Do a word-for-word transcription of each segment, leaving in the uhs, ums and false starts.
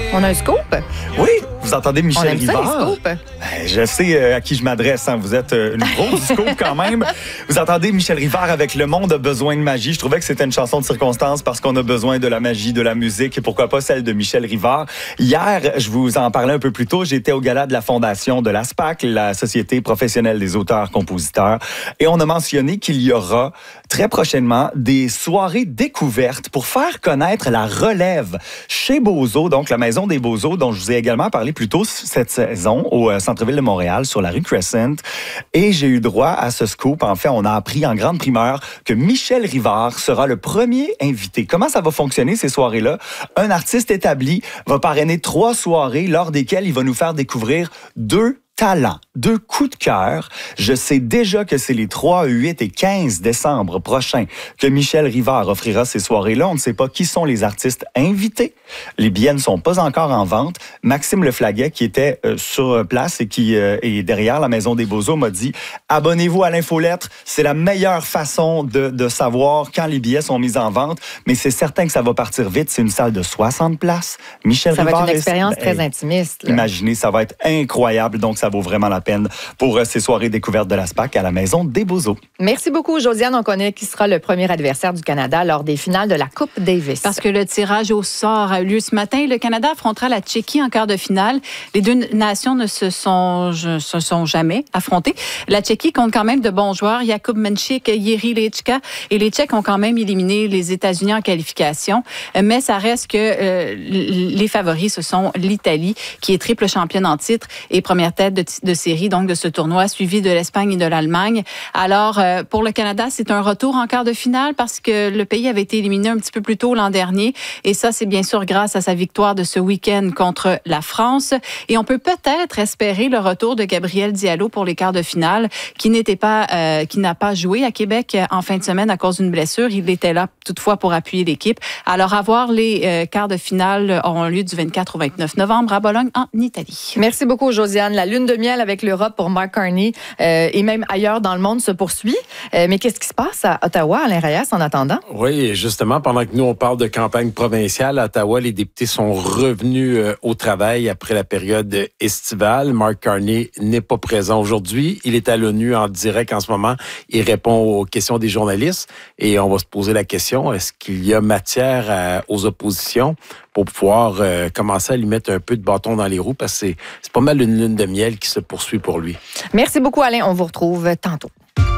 On a un scoop? Oui, vous entendez Michel On aime ça, Rivard. les scoops. Ben, je sais euh, à qui je m'adresse. Hein. Vous êtes euh, une grosse du scoop quand même. Vous entendez Michel Rivard avec Le monde a besoin de magie. Je trouvais que c'était une chanson de circonstance parce qu'on a besoin de la magie, de la musique et pourquoi pas celle de Michel Rivard. Hier, je vous en parlais un peu plus tôt, j'étais au gala de la fondation de l'A S P A C, la Société professionnelle des auteurs-compositeurs, et on a mentionné qu'il y aura très prochainement des soirées découvertes pour faire connaître la relève chez Bozo, donc la Maison des Beaux-Eaux, dont je vous ai également parlé plus tôt cette saison au centre-ville de Montréal, sur la rue Crescent. Et j'ai eu droit à ce scoop. En fait, on a appris en grande primeur que Michel Rivard sera le premier invité. Comment ça va fonctionner, ces soirées-là? Un artiste établi va parrainer trois soirées lors desquelles il va nous faire découvrir deux talent, deux coups de cœur. Je sais déjà que c'est les trois, huit et quinze décembre prochains que Michel Rivard offrira ces soirées-là. On ne sait pas qui sont les artistes invités. Les billets ne sont pas encore en vente. Maxime Leflaguet, qui était euh, sur place et qui euh, est derrière la Maison des Beaux-Eaux, m'a dit « Abonnez-vous à l'infolettre. C'est la meilleure façon de, de savoir quand les billets sont mis en vente. Mais c'est certain que ça va partir vite. C'est une salle de soixante places. Michel ça Rivard... Ça va être une expérience est, très hey, intimiste. Là. Imaginez, ça va être incroyable. Donc, ça vaut vraiment la peine pour euh, ces soirées découvertes de l'A S P A C à la Maison des Beaux-Eaux. Merci beaucoup, Josiane. On connaît qui sera le premier adversaire du Canada lors des finales de la Coupe Davis. Parce que le tirage au sort a eu lieu ce matin. Le Canada affrontera la Tchéquie en quart de finale. Les deux nations ne se sont, se sont jamais affrontées. La Tchéquie compte quand même de bons joueurs. Jakub Menchik, Jiří Lečka. Et les Tchèques ont quand même éliminé les États-Unis en qualification. Mais ça reste que euh, les favoris, ce sont l'Italie, qui est triple championne en titre et première tête de, de série donc de ce tournoi, suivi de l'Espagne et de l'Allemagne. Alors, euh, pour le Canada, c'est un retour en quart de finale parce que le pays avait été éliminé un petit peu plus tôt l'an dernier. Et ça, c'est bien sûr grâce à sa victoire de ce week-end contre la France. Et on peut peut-être espérer le retour de Gabriel Diallo pour les quarts de finale, qui n'était pas, euh, qui n'a pas joué à Québec en fin de semaine à cause d'une blessure. Il était là toutefois pour appuyer l'équipe. Alors, à voir, les euh, quarts de finale auront lieu du vingt-quatre au vingt-neuf novembre à Bologne, en Italie. Merci beaucoup, Josiane. La lune de miel avec l'Europe pour Mark Carney euh, et même ailleurs dans le monde se poursuit. Euh, mais qu'est-ce qui se passe à Ottawa, Alain Reyes, en attendant? Oui, justement, pendant que nous, on parle de campagne provinciale, à Ottawa, les députés sont revenus euh, au travail après la période estivale. Mark Carney n'est pas présent aujourd'hui. Il est à l'ONU en direct en ce moment. Il répond aux questions des journalistes et on va se poser la question, est-ce qu'il y a matière à, aux oppositions pour pouvoir euh, commencer à lui mettre un peu de bâton dans les roues parce que c'est, c'est pas mal une lune de miel qui se poursuit pour lui. Merci beaucoup, Alain. On vous retrouve tantôt.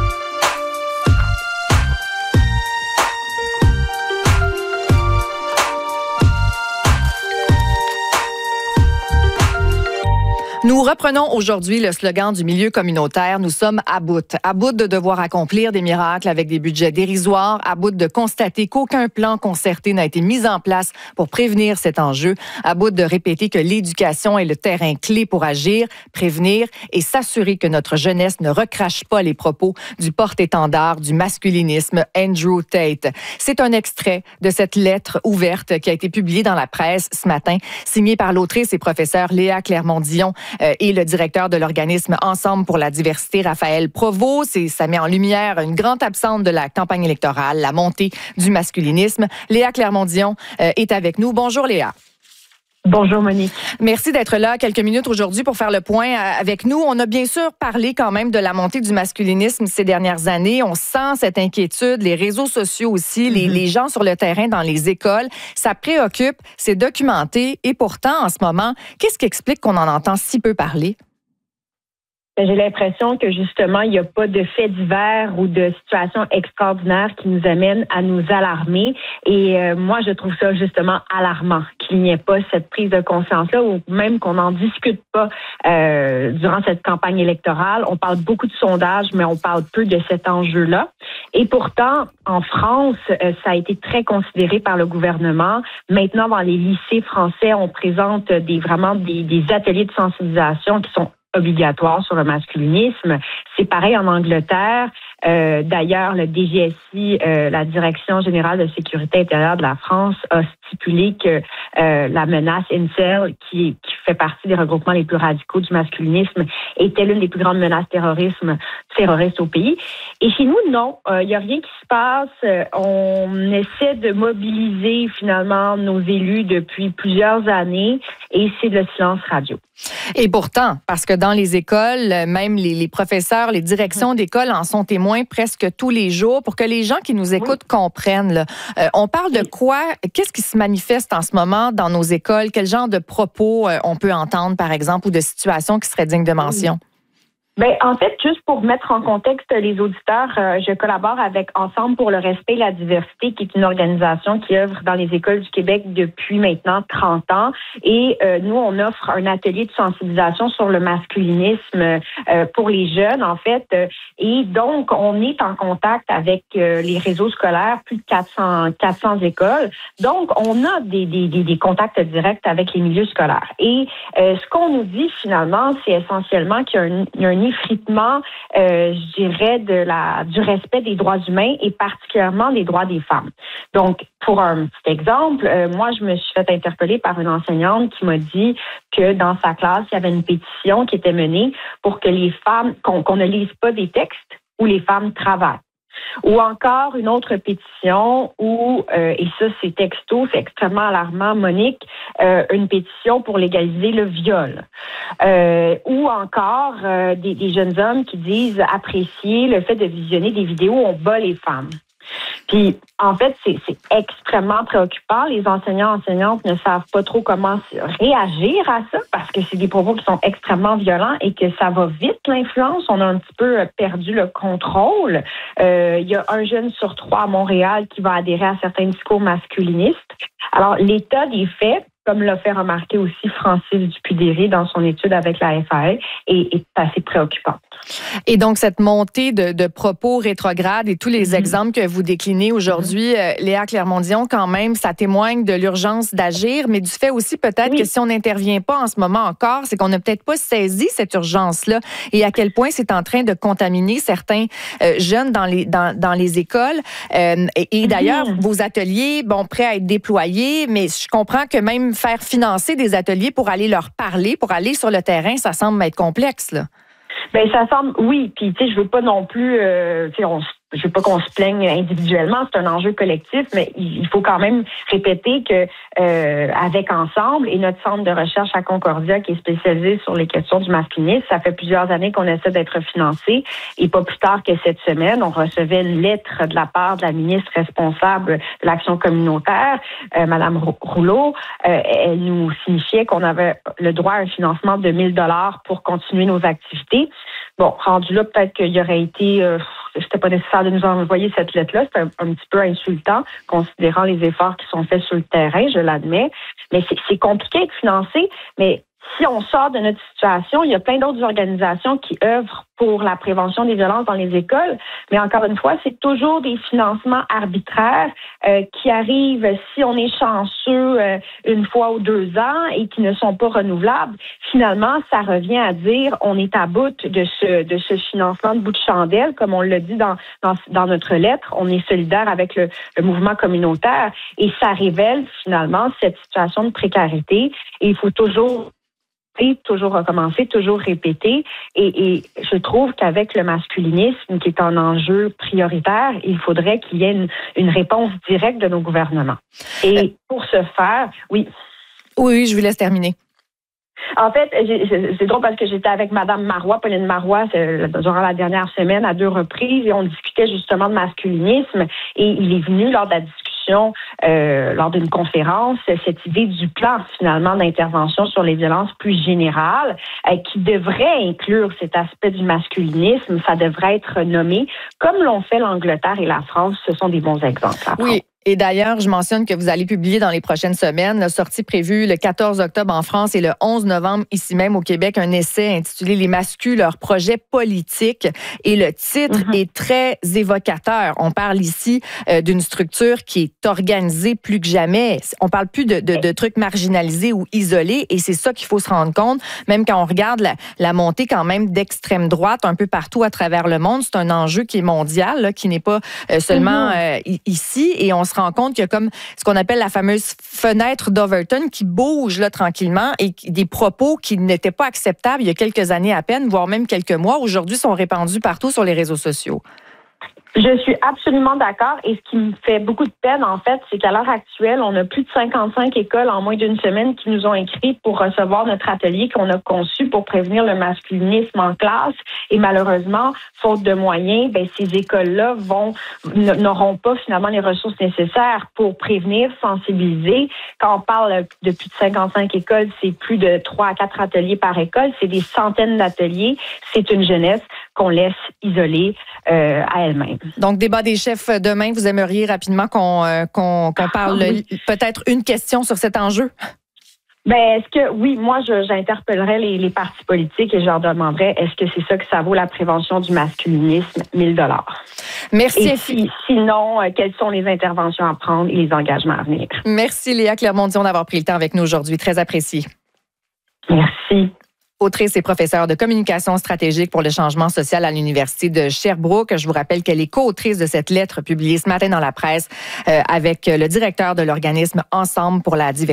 Nous reprenons aujourd'hui le slogan du milieu communautaire. Nous sommes à bout. À bout de devoir accomplir des miracles avec des budgets dérisoires. À bout de constater qu'aucun plan concerté n'a été mis en place pour prévenir cet enjeu. À bout de répéter que l'éducation est le terrain clé pour agir, prévenir et s'assurer que notre jeunesse ne recrache pas les propos du porte-étendard du masculinisme, Andrew Tate. C'est un extrait de cette lettre ouverte qui a été publiée dans la presse ce matin, signée par l'autrice et professeure Léa Clermont-Dion, Euh, et le directeur de l'organisme Ensemble pour la diversité, Raphaël Provost. Et ça met en lumière une grande absente de la campagne électorale, la montée du masculinisme. Léa Clermont-Dion euh, est avec nous. Bonjour Léa. Bonjour Monique. Merci d'être là quelques minutes aujourd'hui pour faire le point avec nous. On a bien sûr parlé quand même de la montée du masculinisme ces dernières années. On sent cette inquiétude, les réseaux sociaux aussi, mm-hmm. les, les gens sur le terrain dans les écoles. Ça préoccupe, c'est documenté. Et pourtant, en ce moment, qu'est-ce qui explique qu'on en entend si peu parler? J'ai l'impression que justement, il n'y a pas de faits divers ou de situations extraordinaires qui nous amènent à nous alarmer. Et euh, moi, je trouve ça justement alarmant qu'il n'y ait pas cette prise de conscience-là ou même qu'on n'en discute pas euh, durant cette campagne électorale. On parle beaucoup de sondages, mais on parle peu de cet enjeu-là. Et pourtant, en France, euh, ça a été très considéré par le gouvernement. Maintenant, dans les lycées français, on présente des vraiment des, des ateliers de sensibilisation qui sont obligatoire sur le masculinisme. C'est pareil en Angleterre. Euh, d'ailleurs, le D G S I, euh, la Direction générale de sécurité intérieure de la France, a stipulé que euh, la menace incel qui, qui fait fait partie des regroupements les plus radicaux du masculinisme, était l'une des plus grandes menaces terrorisme, terroristes au pays. Et chez nous, non, il euh, n'y a rien qui se passe. Euh, on essaie de mobiliser finalement nos élus depuis plusieurs années et c'est le silence radio. Et pourtant, parce que dans les écoles, même les, les professeurs, les directions d'école en sont témoins presque tous les jours pour que les gens qui nous écoutent oui. comprennent. Là. Euh, on parle de quoi? Qu'est-ce qui se manifeste en ce moment dans nos écoles? Quel genre de propos euh, on peut entendre, par exemple, ou de situations qui seraient dignes de mention? Oui. Ben, en fait, juste pour mettre en contexte les auditeurs, euh, je collabore avec Ensemble pour le respect et la diversité, qui est une organisation qui œuvre dans les écoles du Québec depuis maintenant trente ans. Et euh, nous, on offre un atelier de sensibilisation sur le masculinisme euh, pour les jeunes, en fait. Et donc, on est en contact avec euh, les réseaux scolaires, plus de quatre cents écoles. Donc, on a des, des, des, des contacts directs avec les milieux scolaires. Et euh, ce qu'on nous dit finalement, c'est essentiellement qu'il y a un, il y a un effritement, euh, je dirais, de la, du respect des droits humains et particulièrement des droits des femmes. Donc, pour un petit exemple, euh, moi, je me suis fait interpeller par une enseignante qui m'a dit que dans sa classe, il y avait une pétition qui était menée pour que les femmes, qu'on, qu'on ne lise pas des textes où les femmes travaillent. Ou encore une autre pétition où, euh, et ça c'est texto, c'est extrêmement alarmant, Monique, euh, une pétition pour légaliser le viol. Euh, ou encore euh, des, des jeunes hommes qui disent apprécier le fait de visionner des vidéos où on bat les femmes. Puis, en fait, c'est, c'est extrêmement préoccupant. Les enseignants enseignantes ne savent pas trop comment réagir à ça parce que c'est des propos qui sont extrêmement violents et que ça va vite, l'influence. On a un petit peu perdu le contrôle. Euh, il y a un jeune sur trois à Montréal qui va adhérer à certains discours masculinistes. Alors, l'état des faits, comme l'a fait remarquer aussi Francis Dupuy-Derry dans son étude avec la F A L, est, est assez préoccupante. Et donc, cette montée de, de propos rétrogrades et tous les mm-hmm. exemples que vous déclinez aujourd'hui, mm-hmm. euh, Léa Clermont-Dion, quand même, ça témoigne de l'urgence d'agir, mais du fait aussi peut-être oui. que si on n'intervient pas en ce moment encore, c'est qu'on n'a peut-être pas saisi cette urgence-là et à quel point c'est en train de contaminer certains euh, jeunes dans les, dans, dans les écoles. Euh, et, et d'ailleurs, mm-hmm. vos ateliers, bon, prêts à être déployés, mais je comprends que même faire financer des ateliers pour aller leur parler, pour aller sur le terrain, ça semble être complexe, là. Ben ça semble, oui. Puis tu sais, je veux pas non plus, euh, tu sais, on je veux pas qu'on se plaigne individuellement, c'est un enjeu collectif, mais il faut quand même répéter que euh, avec Ensemble et notre centre de recherche à Concordia qui est spécialisé sur les questions du masculinisme, ça fait plusieurs années qu'on essaie d'être financé et pas plus tard que cette semaine, on recevait une lettre de la part de la ministre responsable de l'action communautaire, euh, Madame Rouleau. Euh, elle nous signifiait qu'on avait le droit à un financement de mille dollars pour continuer nos activités. Bon, rendu là, peut-être qu'il y aurait été, euh, c'était pas nécessaire de nous envoyer cette lettre-là, c'est un, un petit peu insultant, considérant les efforts qui sont faits sur le terrain, je l'admets, mais c'est, c'est compliqué de financer, mais si on sort de notre situation, il y a plein d'autres organisations qui œuvrent pour la prévention des violences dans les écoles, mais encore une fois, c'est toujours des financements arbitraires euh, qui arrivent si on est chanceux euh, une fois ou deux ans et qui ne sont pas renouvelables. Finalement, ça revient à dire on est à bout de ce de ce financement de bout de chandelle, comme on le dit dans dans, dans notre lettre. On est solidaire avec le, le mouvement communautaire et ça révèle finalement cette situation de précarité. Et il faut toujours toujours recommencer, toujours répéter. Et, et je trouve qu'avec le masculinisme, qui est un enjeu prioritaire, il faudrait qu'il y ait une, une réponse directe de nos gouvernements. Et pour ce faire, oui. Oui, je vous laisse terminer. En fait, j'ai, c'est drôle parce que j'étais avec Madame Marois, Pauline Marois, durant la dernière semaine à deux reprises et on discutait justement de masculinisme et il est venu lors de la discussion, euh, lors d'une conférence, cette idée du plan finalement d'intervention sur les violences plus générales euh, qui devrait inclure cet aspect du masculinisme, ça devrait être nommé comme l'ont fait l'Angleterre et la France, ce sont des bons exemples. Oui. Et d'ailleurs, je mentionne que vous allez publier dans les prochaines semaines, la sortie prévue le quatorze octobre en France et le onze novembre ici même au Québec, un essai intitulé « Les masculins, leurs projets politiques ». Et le titre mm-hmm. est très évocateur. On parle ici euh, d'une structure qui est organisée plus que jamais. On parle plus de, de, de trucs marginalisés ou isolés et c'est ça qu'il faut se rendre compte. Même quand on regarde la, la montée quand même d'extrême droite un peu partout à travers le monde, c'est un enjeu qui est mondial, là, qui n'est pas euh, seulement mm-hmm. euh, ici. Et on se rend compte qu'il y a comme ce qu'on appelle la fameuse fenêtre d'Overton qui bouge là tranquillement et des propos qui n'étaient pas acceptables il y a quelques années à peine, voire même quelques mois, aujourd'hui sont répandus partout sur les réseaux sociaux. Je suis absolument d'accord. Et ce qui me fait beaucoup de peine, en fait, c'est qu'à l'heure actuelle, on a plus de cinquante-cinq écoles en moins d'une semaine qui nous ont écrit pour recevoir notre atelier qu'on a conçu pour prévenir le masculinisme en classe. Et malheureusement, faute de moyens, ben, ces écoles-là vont n'auront pas finalement les ressources nécessaires pour prévenir, sensibiliser. Quand on parle de plus de cinquante-cinq écoles, c'est plus de trois à quatre ateliers par école. C'est des centaines d'ateliers. C'est une jeunesse qu'on laisse isolée euh, à elle-même. Donc, débat des chefs demain, vous aimeriez rapidement qu'on euh, qu'on, qu'on parle oui. peut-être une question sur cet enjeu? Ben, est-ce que, oui, moi, je, j'interpellerais les, les partis politiques et je leur demanderais, est-ce que c'est ça que ça vaut la prévention du masculinisme? mille dollars. Merci. Et si, sinon, euh, quelles sont les interventions à prendre et les engagements à venir? Merci, Léa Clermont-Dion, d'avoir pris le temps avec nous aujourd'hui. Très apprécié. Merci. Autrice et professeure de communication stratégique pour le changement social à l'Université de Sherbrooke. Je vous rappelle qu'elle est co-autrice de cette lettre publiée ce matin dans la presse euh, avec le directeur de l'organisme Ensemble pour la diversité.